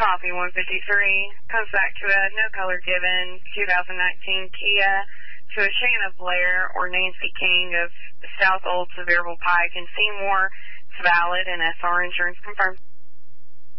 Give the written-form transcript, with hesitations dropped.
Coffee 153 comes back to a no color given 2019 Kia to a Shanna Blair or Nancy King of South Old Sevierville Pike in Seymour. It's valid and SR insurance confirmed.